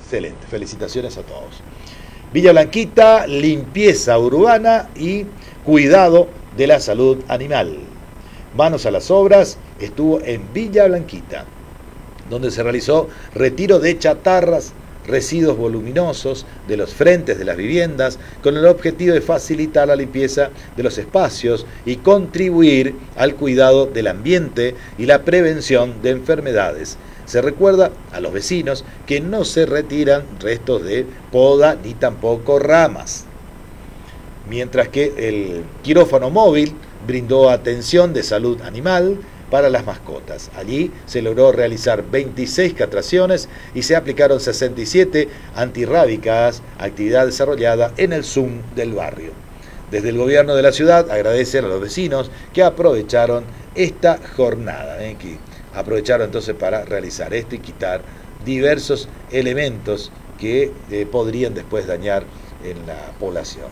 Excelente, felicitaciones a todos. Villa Blanquita, limpieza urbana y cuidado de la salud animal. Manos a las obras estuvo en Villa Blanquita, donde se realizó retiro de chatarras, residuos voluminosos de los frentes de las viviendas, con el objetivo de facilitar la limpieza de los espacios y contribuir al cuidado del ambiente y la prevención de enfermedades. Se recuerda a los vecinos que no se retiran restos de poda ni tampoco ramas. Mientras que el quirófano móvil brindó atención de salud animal para las mascotas. Allí se logró realizar 26 castraciones y se aplicaron 67 antirrábicas, actividad desarrollada en el Zoom del barrio. Desde el gobierno de la ciudad agradecen a los vecinos que aprovecharon esta jornada, que aprovecharon entonces para realizar esto y quitar diversos elementos que podrían después dañar en la población.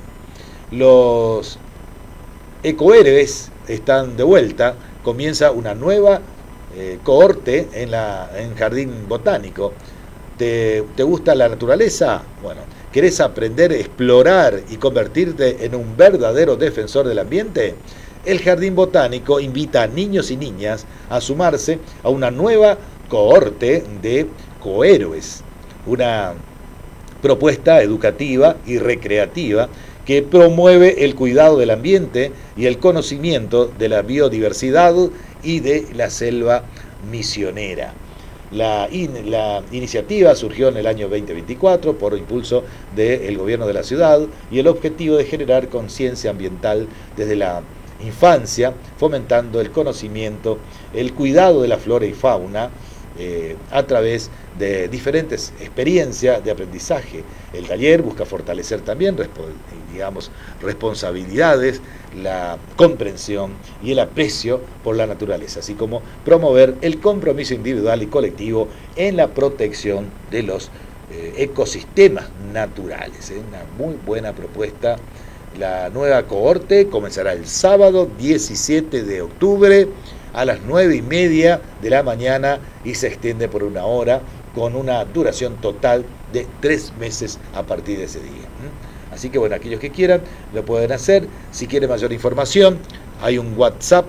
Los ecohéroes están de vuelta. Comienza una nueva cohorte en Jardín Botánico. ¿Te gusta la naturaleza? Bueno, ¿querés aprender a explorar y convertirte en un verdadero defensor del ambiente? El Jardín Botánico invita a niños y niñas a sumarse a una nueva cohorte de cohéroes, una propuesta educativa y recreativa que promueve el cuidado del ambiente y el conocimiento de la biodiversidad y de la selva misionera. La iniciativa surgió en el año 2024 por impulso del gobierno de la ciudad y el objetivo de generar conciencia ambiental desde la infancia, fomentando el conocimiento, el cuidado de la flora y fauna a través de diferentes experiencias de aprendizaje. El taller busca fortalecer también, responsabilidades, la comprensión y el aprecio por la naturaleza, así como promover el compromiso individual y colectivo en la protección de los ecosistemas naturales. Una muy buena propuesta. La nueva cohorte comenzará el sábado 17 de octubre a las 9:30 de la mañana y se extiende por 1 hora con una duración total de 3 meses a partir de ese día. Así que bueno, aquellos que quieran lo pueden hacer. Si quieren mayor información, hay un WhatsApp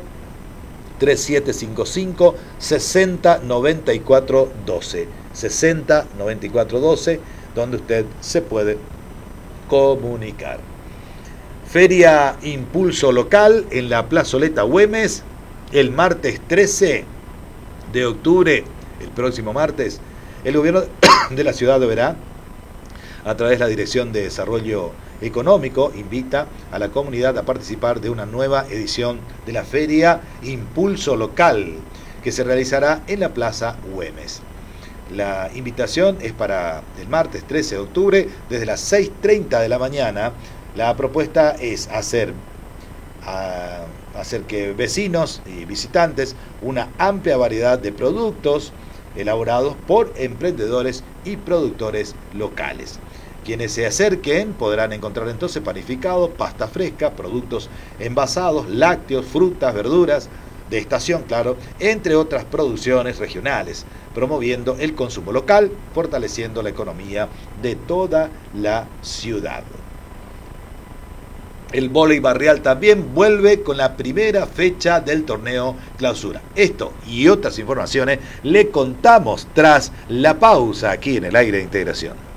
3755 60 94 12 60 94 12, donde usted se puede comunicar. Feria Impulso Local en la Plazoleta Güemes el martes 13 de octubre, el próximo martes. El gobierno de la ciudad deberá, a través de la Dirección de Desarrollo Económico, invita a la comunidad a participar de una nueva edición de la Feria Impulso Local, que se realizará en la Plaza Güemes. La invitación es para el martes 13 de octubre, desde las 6:30 de la mañana. La propuesta es hacer que vecinos y visitantes una amplia variedad de productos elaborados por emprendedores y productores locales. Quienes se acerquen podrán encontrar entonces panificados, pasta fresca, productos envasados, lácteos, frutas, verduras, de estación, claro, entre otras producciones regionales, promoviendo el consumo local, fortaleciendo la economía de toda la ciudad. El vóley barrial también vuelve con la primera fecha del torneo Clausura. Esto y otras informaciones le contamos tras la pausa aquí en el Aire de Integración.